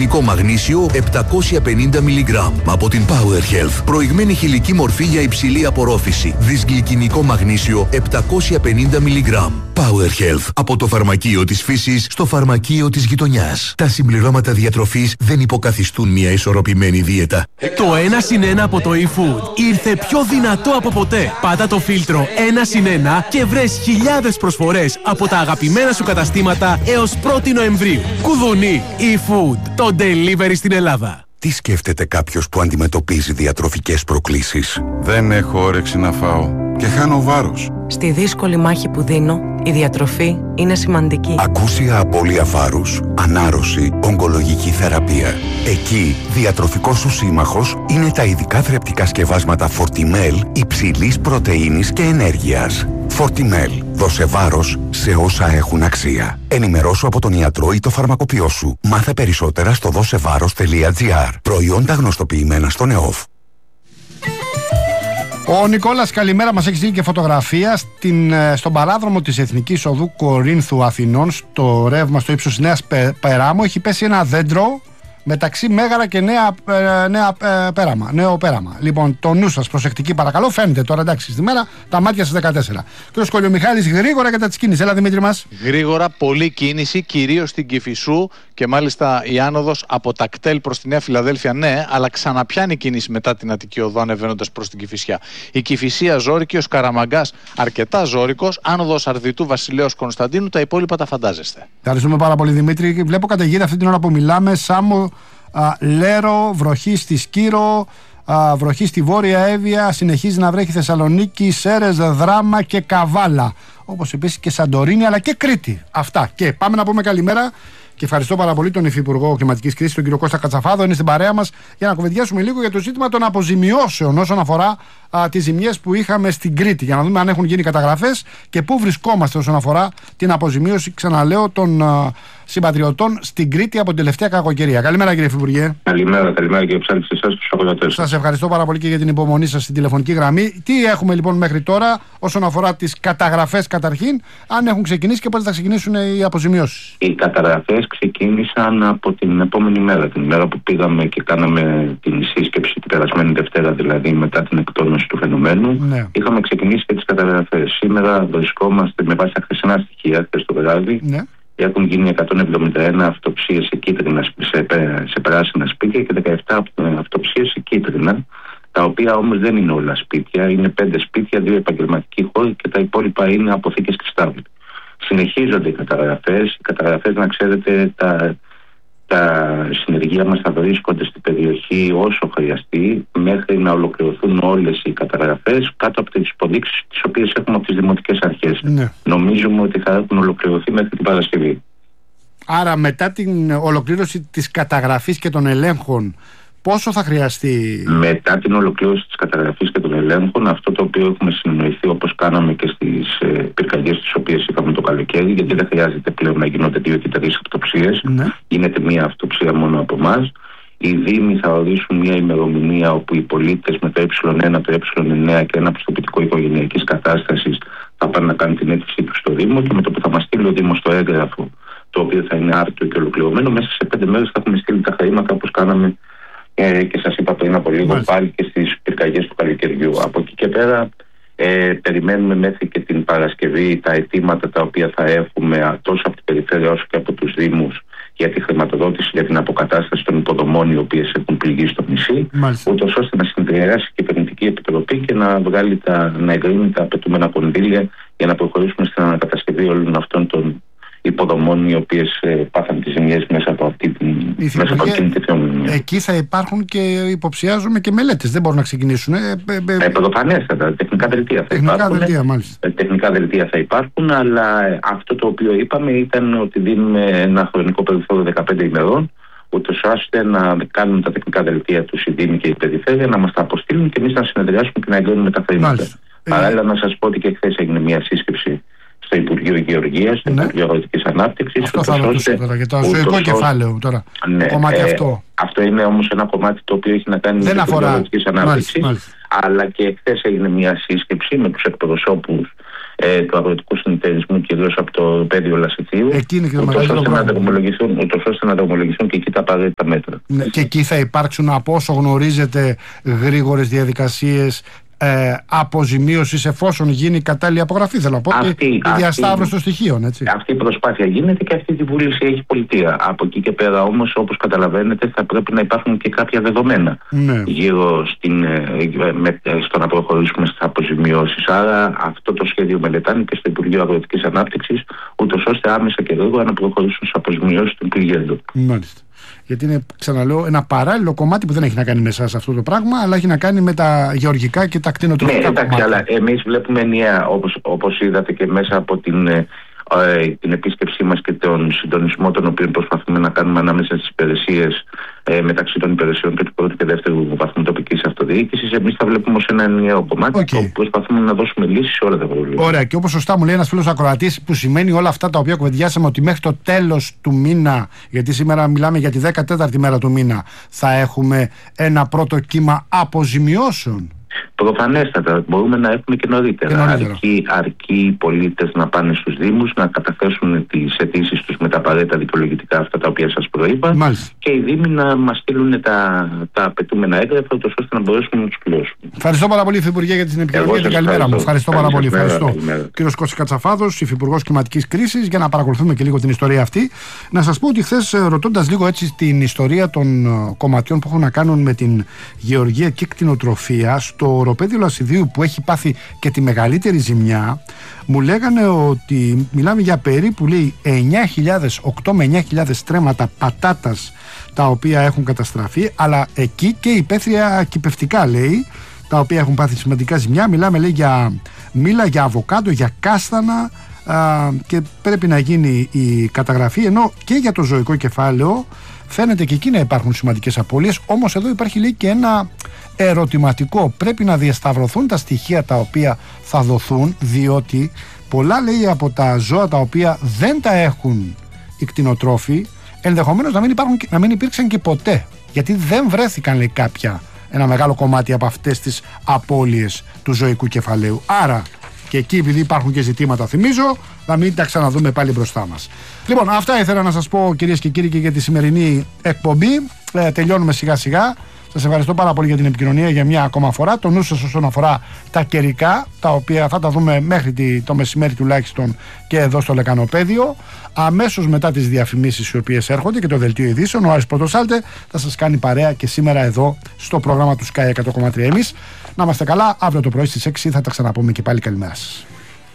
δυσγλυκινικό μαγνήσιο 750 mg από την Power Health. Προηγμένη χηλική μορφή για υψηλή απορρόφηση. Δυσγλυκινικό μαγνήσιο 750 mg. Power Health. Από το φαρμακείο της φύσης στο φαρμακείο της γειτονιάς. Τα συμπληρώματα διατροφής δεν υποκαθιστούν μια ισορροπημένη δίαιτα. Το 1+1 από το eFood ήρθε πιο δυνατό από ποτέ. Πάτα το φίλτρο 1+1 και βρες χιλιάδες προσφορές από τα αγαπημένα σου καταστήματα έως 1η Νοεμβρίου. Κουδουνί eFood, το delivery στην Ελλάδα. Τι σκέφτεται κάποιος που αντιμετωπίζει διατροφικές προκλήσεις? Δεν έχω όρεξη να φάω και χάνω βάρος. Στη δύσκολη μάχη που δίνω, η διατροφή είναι σημαντική. Ακούσια απώλεια βάρους, ανάρρωση, ογκολογική θεραπεία. Εκεί, διατροφικός σου σύμμαχος είναι τα ειδικά θρεπτικά σκευάσματα Fortimel υψηλής πρωτεΐνης και ενέργειας. Fortimel. Δώσε βάρος σε όσα έχουν αξία. Ενημερώσου από τον ιατρό ή το φαρμακοποιό σου. Μάθε περισσότερα στο δώσεβάρος.gr. Προϊόντα γνωστοποιημένα στον ΕΟΦ. Ο Νικόλας, καλημέρα. Μας έχει στείλει και φωτογραφία στον παράδρομο της Εθνικής Οδού Κορίνθου Αθηνών, στο ρεύμα στο ύψος Νέας Περάμου. Έχει πέσει ένα δέντρο μεταξύ Μέγαρα και νέο πέραμα. Λοιπόν, το νου σας, προσεκτική παρακαλώ. Φαίνεται τώρα, εντάξει, στη μέρα, τα μάτια στις 14. Κύριος Κολιομιχάλης, γρήγορα κατά της κίνησης. Έλα, Δημήτρη μας. Γρήγορα, πολλή κίνηση, κυρίως στην Κηφισού και μάλιστα η άνοδος από τα κτέλ προς τη Νέα Φιλαδέλφια, ναι, αλλά ξαναπιάνει κίνηση μετά την Αττική Οδό ανεβαίνοντας προς την Κηφισιά. Η Κηφισία ζώρικη, ο Καραμαγκάς αρκετά ζώρικος, άνοδος Αρδιτού Βασιλέως Κωνσταντίνου, τα υπόλοιπα τα φαντάζεστε. Ευχαριστούμε πάρα πολύ, Δημήτρη. Βλέπω καταιγίδα αυτή την ώρα που μιλάμε. Σάμο, Λέρο, βροχή στη Σκύρο, βροχή στη Βόρεια Εύβοια, συνεχίζει να βρέχει Θεσσαλονίκη, Σέρες, Δράμα και Καβάλα. Όπως επίσης και Σαντορίνη αλλά και Κρήτη. Αυτά. Και πάμε να πούμε καλημέρα και ευχαριστώ πάρα πολύ τον Υφυπουργό Κλιματικής Κρίσης, τον κύριο Κώστα Κατσαφάδο, είναι στην παρέα μας για να κουβεντιάσουμε λίγο για το ζήτημα των αποζημιώσεων όσον αφορά τις ζημιές που είχαμε στην Κρήτη. Για να δούμε αν έχουν γίνει καταγραφές και πού βρισκόμαστε όσον αφορά την αποζημίωση, ξαναλέω, των συμπατριωτών στην Κρήτη από την τελευταία κακοκαιρία. Καλημέρα, κύριε Υφυπουργέ. Καλημέρα κύριε Ψάλη, σε εσάς και στους ακροατές. Σας ευχαριστώ πάρα πολύ και για την υπομονή σας στην τηλεφωνική γραμμή. Τι έχουμε λοιπόν μέχρι τώρα όσον αφορά τις καταγραφές καταρχήν, αν έχουν ξεκινήσει και πότε θα ξεκινήσουν οι αποζημιώσεις? Οι καταγραφές ξεκίνησαν από την επόμενη μέρα, την μέρα που πήγαμε και κάναμε την σύσκεψη την περασμένη Δευτέρα, δηλαδή μετά την εκτόνωση του φαινομένου. Ναι. Είχαμε ξεκινήσει και τις καταγραφές. Σήμερα βρισκόμαστε με βάση τα χθεσινά στοιχεία, χθες το βράδυ. Ναι. Έχουν γίνει 171 αυτοψίες σε κίτρινα, σε πράσινα σπίτια και 17 αυτοψίες σε κίτρινα, τα οποία όμως δεν είναι όλα σπίτια. Είναι 5 σπίτια, 2 επαγγελματικοί χώροι και τα υπόλοιπα είναι αποθήκες και στάβλοι. Συνεχίζονται οι καταγραφές. Οι καταγραφές, να ξέρετε, τα συνεργεία μας θα βρίσκονται στην περιοχή όσο χρειαστεί μέχρι να ολοκληρωθούν όλες οι καταγραφές κάτω από τις υποδείξεις τις οποίες έχουμε από τις δημοτικές αρχές. Ναι. Νομίζουμε ότι θα έχουν ολοκληρωθεί μέχρι την Παρασκευή. Άρα μετά την ολοκλήρωση της καταγραφής και των ελέγχων, πόσο θα χρειαστεί? Μετά την ολοκλήρωση της καταγραφής και των ελέγχων, αυτό το οποίο έχουμε συνεννοηθεί, όπως κάναμε και στις πυρκαγιές τις οποίες είχαμε το καλοκαίρι, γιατί δεν χρειάζεται πλέον να γίνονται 2 και 3 αυτοψίες, γίνεται μία αυτοψία μόνο από εμάς. Οι Δήμοι θα ορίσουν μια ημερομηνία όπου οι πολίτες με το Ε1, το Ε9 και ένα πιστοποιητικό οικογενειακής κατάστασης θα πάνε να κάνουν την αίτησή τους στο Δήμο και με το που θα μας στείλει ο Δήμος το έγγραφο, το οποίο θα είναι άρτιο και ολοκληρωμένο, μέσα σε 5 μέρες θα έχουμε στείλει τα χρήματα όπως κάναμε και σας είπα πριν από λίγο πάλι και στις πυρκαγιές του καλοκαιριού. Από εκεί και πέρα περιμένουμε μέχρι και την Παρασκευή τα αιτήματα τα οποία θα έχουμε τόσο από την περιφέρεια όσο και από τους Δήμους για τη χρηματοδότηση για την αποκατάσταση των υποδομών οι οποίες έχουν πληγεί στο νησί, ούτως ώστε να συνδυάσει η Κυβερνητική Επιτροπή και να εγκρίνει τα απαιτούμενα κονδύλια για να προχωρήσουμε στην ανακατασκευή όλων αυτών των υποδομών οι οποίες πάθαν τις ζημιές μέσα από αυτή την θεομηνία. Εκεί θα υπάρχουν και υποψιάζομαι και μελέτες, δεν μπορούν να ξεκινήσουν. Πρωτοφανέστατα, τεχνικά δελτία θα υπάρχουν. Τεχνικά δελτία θα υπάρχουν, αλλά αυτό το οποίο είπαμε ήταν ότι δίνουμε ένα χρονικό περιθώριο 15 ημερών, ούτως ώστε να κάνουν τα τεχνικά δελτία του οι Δήμοι και η Περιφέρεια, να μας τα αποστείλουν και εμείς να συνεδριάσουμε και να εγκρίνουμε τα χρήματα. Παράλληλα, να σας πω ότι και χθες έγινε μια σύσκεψη στο Υπουργείο Γεωργίας, στο Υπουργείο Αγροτικής Ανάπτυξης. Αυτό θα ρωτήσω τώρα για το ζωικό κεφάλαιο τώρα. Το κομμάτι αυτό. Αυτό είναι όμως ένα κομμάτι το οποίο έχει να κάνει με την Υπουργείο Αγροτικής Ανάπτυξης. Αλλά και χθες έγινε μια σύσκεψη με τους εκπροσώπους του αγροτικού συνεταιρισμού, κυρίως από το πέδιο Λασιθίου, ούτως ώστε να δρομολογηθούν και εκεί τα απαραίτητα μέτρα. Ναι, και εκεί θα υπάρξουν, από όσο γνωρίζετε, γρήγορες διαδικασίες αποζημίωσης εφόσον γίνει κατάλληλη απογραφή. Θέλω να πω η διασταύρωση των στοιχείων. Έτσι. Αυτή η προσπάθεια γίνεται και αυτή τη βούληση έχει η πολιτεία. Από εκεί και πέρα όμως, όπως καταλαβαίνετε, θα πρέπει να υπάρχουν και κάποια δεδομένα γύρω στο να προχωρήσουμε στις αποζημιώσεις. Άρα αυτό το σχέδιο μελετάνε και στο Υπουργείο Αγροτικής Ανάπτυξης, ούτως ώστε άμεσα και γρήγορα να προχωρήσουν στις αποζημιώσεις των πληγέντων. Μάλιστα. Γιατί είναι, ξαναλέω, ένα παράλληλο κομμάτι που δεν έχει να κάνει μέσα σε αυτό το πράγμα, αλλά έχει να κάνει με τα γεωργικά και τα κτηνοτροφικά. Ναι, εντάξει, αλλά εμείς βλέπουμε ενιαία, όπως είδατε και μέσα από την επίσκεψή μας και τον συντονισμό τον οποίο προσπαθούμε να κάνουμε ανάμεσα στις υπηρεσίες, μεταξύ των υπηρεσιών και του πρώτου και δεύτερου βαθμού τοπικής αυτοδιοίκησης, εμείς θα βλέπουμε ως ένα ενιαίο κομμάτι που προσπαθούμε να δώσουμε λύσεις σε όλα τα προβλήματα. Ωραία, και όπως σωστά μου λέει ένας φίλος ακροατής, που σημαίνει όλα αυτά τα οποία κουβεντιάσαμε, ότι μέχρι το τέλος του μήνα, γιατί σήμερα μιλάμε για τη 14η μέρα του μήνα, θα έχουμε ένα πρώτο κύμα αποζημιώσεων. Προφανέστατα, μπορούμε να έχουμε και νωρίτερα. Αρκεί οι πολίτες να πάνε στους Δήμους, να καταθέσουν τις αιτήσεις τους με τα απαραίτητα δικαιολογητικά, αυτά τα οποία σας προείπα, και οι Δήμοι να μας στείλουν τα απαιτούμενα έγγραφα, ώστε να μπορέσουμε να τους πληρώσουμε. Ευχαριστώ πάρα πολύ, Υφυπουργέ, για την επικοινωνία και καλημέρα μου. Ευχαριστώ πάρα πολύ. Ευχαριστώ. Κύριος Κώστας Κατσαφάδος, Υφυπουργός Κλιματικής Κρίσης, για να παρακολουθούμε και λίγο την ιστορία αυτή. Να σας πω ότι χθες, ρωτώντας λίγο έτσι την ιστορία των κομματιών που έχουν να κάνουν με την γεωργία και κτηνοτροφία, στο οροπέδιο Λασιδίου που έχει πάθει και τη μεγαλύτερη ζημιά, μου λέγανε ότι μιλάμε για περίπου, λέει, 8 με 9.000 στρέμματα πατάτας τα οποία έχουν καταστραφεί, αλλά εκεί και υπαίθρια κυπευτικά, λέει, τα οποία έχουν πάθει σημαντικά ζημιά. Μιλάμε, λέει, για μήλα, για αβοκάντο, για κάστανα, και πρέπει να γίνει η καταγραφή, ενώ και για το ζωικό κεφάλαιο φαίνεται και εκεί να υπάρχουν σημαντικές απώλειες. Όμως εδώ υπάρχει, λέει, και ένα ερωτηματικό. Πρέπει να διασταυρωθούν τα στοιχεία τα οποία θα δοθούν, διότι πολλά, λέει, από τα ζώα τα οποία δεν τα έχουν οι κτηνοτρόφοι, ενδεχομένως να μην υπήρξαν και ποτέ, γιατί δεν βρέθηκαν, λέει, ένα μεγάλο κομμάτι από αυτές τις απώλειες του ζωικού κεφαλαίου. Άρα και εκεί, επειδή υπάρχουν και ζητήματα, θυμίζω, να μην τα ξαναδούμε πάλι μπροστά μας. Λοιπόν, αυτά ήθελα να σας πω, κυρίες και κύριοι, και για τη σημερινή εκπομπή. Τελειώνουμε σιγά σιγά. Σας ευχαριστώ πάρα πολύ για την επικοινωνία για μια ακόμα φορά. Το νου σας όσον αφορά τα καιρικά, τα οποία θα τα δούμε μέχρι το μεσημέρι τουλάχιστον και εδώ στο Λεκανοπέδιο. Αμέσως μετά τις διαφημίσεις οι οποίες έρχονται και το δελτίο ειδήσεων, ο Άρης Πρωτοσάλτε θα σας κάνει παρέα και σήμερα εδώ στο πρόγραμμα του Sky 100,3. Εμείς να είμαστε καλά. Αύριο το πρωί στις 6 θα τα ξαναπούμε και πάλι. Καλημέρα σας.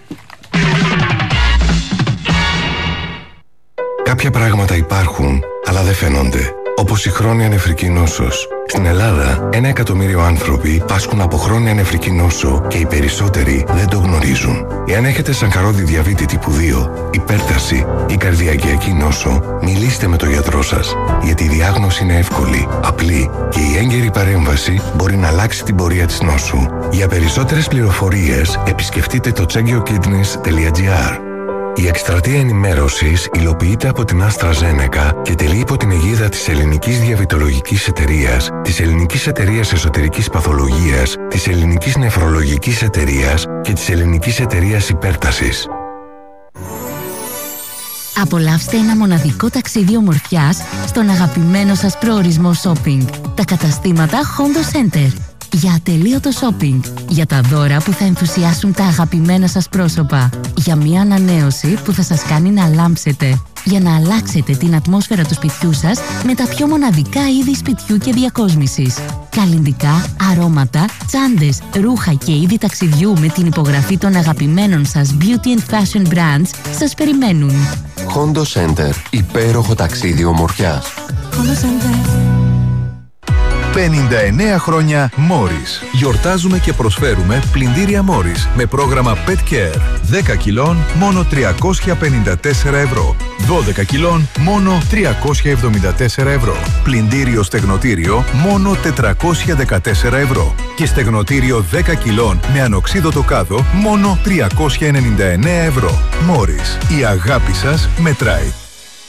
Κάποια πράγματα υπάρχουν, αλλά δεν φαίνονται. Όπως η χρόνια νεφρική νόσος. Στην Ελλάδα, 1 εκατομμύριο άνθρωποι πάσχουν από χρόνια νεφρική νόσο και οι περισσότεροι δεν το γνωρίζουν. Εάν έχετε σαγχαρώδη διαβήτη τύπου 2, υπέρταση ή καρδιακιακή νόσο, μιλήστε με τον γιατρό σας, γιατί η διάγνωση είναι εύκολη, απλή και η έγκαιρη παρέμβαση μπορεί να αλλάξει την πορεία της νόσου. Για περισσότερες πληροφορίες, επισκεφτείτε το checkyourkidneys.gr. Η εκστρατεία ενημέρωσης υλοποιείται από την AstraZeneca και τελεί υπό την αιγίδα της Ελληνικής Διαβητολογικής Εταιρείας, της Ελληνικής Εταιρείας Εσωτερικής Παθολογίας, της Ελληνικής Νεφρολογικής Εταιρείας και της Ελληνικής Εταιρείας Υπέρτασης. Απολαύστε ένα μοναδικό ταξίδι ομορφιάς στον αγαπημένο σας προορισμό shopping. Τα καταστήματα Hondo Center. Για ατελείωτο shopping, για τα δώρα που θα ενθουσιάσουν τα αγαπημένα σας πρόσωπα, για μια ανανέωση που θα σας κάνει να λάμψετε, για να αλλάξετε την ατμόσφαιρα του σπιτιού σας με τα πιο μοναδικά είδη σπιτιού και διακόσμησης. Καλλυντικά, αρώματα, τσάντες, ρούχα και είδη ταξιδιού με την υπογραφή των αγαπημένων σας beauty and fashion brands σας περιμένουν. Hondo Center, υπέροχο ταξίδι ομορφιάς. Hondo Center. 59 χρόνια Morris. Γιορτάζουμε και προσφέρουμε πλυντήρια Morris με πρόγραμμα Pet Care. 10 κιλών μόνο 354 ευρώ. 12 κιλών μόνο 374 ευρώ. Πλυντήριο στεγνοτήριο μόνο 414 ευρώ. Και στεγνοτήριο 10 κιλών με ανοξίδωτο κάδο μόνο 399 ευρώ. Morris. Η αγάπη σας μετράει.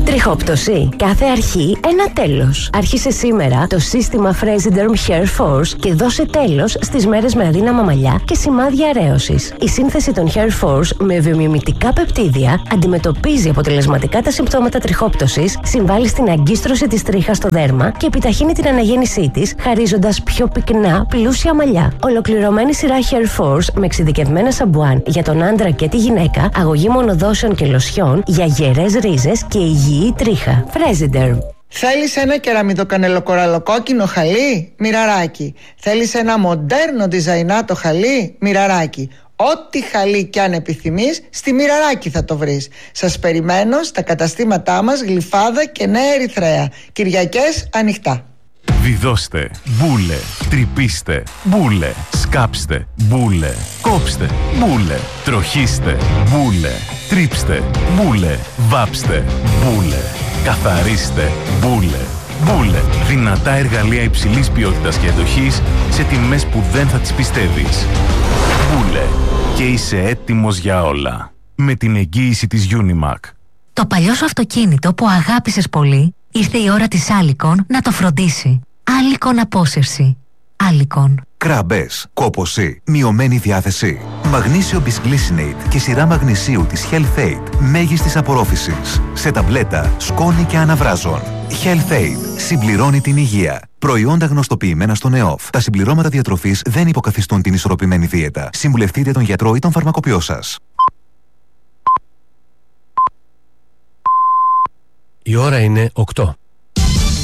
Τριχόπτωση. Κάθε αρχή ένα τέλος. Άρχισε σήμερα το σύστημα Fresiderm Hair Force και δώσε τέλος στις μέρες με αδύναμα μαλλιά και σημάδια αρέωσης. Η σύνθεση των Hair Force με βιομιμητικά πεπτίδια αντιμετωπίζει αποτελεσματικά τα συμπτώματα τριχόπτωσης, συμβάλλει στην αγκίστρωση της τρίχας στο δέρμα και επιταχύνει την αναγέννησή της, χαρίζοντας πιο πυκνά, πλούσια μαλλιά. Ολοκληρωμένη σειρά Hair Force με εξειδικευμένα σαμπουάν για τον άντρα και τη γυναίκα, αγωγή μονοδόσεων και λοσιών για γερές ρίζες και υγιή τρίχα. Fresiderm. Θέλεις ένα κεραμιδοκανελοκοραλοκόκκινο χαλί? Μοιραράκι. Θέλεις ένα μοντέρνο διζαϊνάτο χαλί? Μοιραράκι. Ό,τι χαλί κι αν επιθυμείς, στη Μοιραράκι θα το βρεις. Σας περιμένω στα καταστήματά μας Γλυφάδα και Νέα Ερυθρέα. Κυριακές ανοιχτά. Βιδώστε, μπούλε, τρυπήστε, μπούλε, σκάψτε, μπούλε, κόψτε, μπούλε, τροχίστε, μπούλε, τρίψτε, μπούλε, βάψτε, μπούλε, καθαρίστε, μπούλε. Μπούλε, δυνατά εργαλεία υψηλής ποιότητας και εντοχής σε τιμές που δεν θα τις πιστεύεις. Μπούλε, και είσαι έτοιμος για όλα. Με την εγγύηση της Unimac. Το παλιό σου αυτοκίνητο που αγάπησες πολύ, ήρθε η ώρα της Alicon να το φροντίσει. Alicon απόσυρση. Alicon. Κράμπες, κόπωση, μειωμένη διάθεση. Μαγνήσιο Bisglycinate και σειρά μαγνησίου της Health Aid μέγιστης απορρόφησης. Σε ταμπλέτα, σκόνη και αναβράζων. Health Aid συμπληρώνει την υγεία. Προϊόντα γνωστοποιημένα στον ΕΟΦ. Τα συμπληρώματα διατροφής δεν υποκαθιστούν την ισορροπημένη δίαιτα. Συμβουλευτείτε τον γιατρό ή τον φαρμακοποιό σας. Η ώρα είναι 8.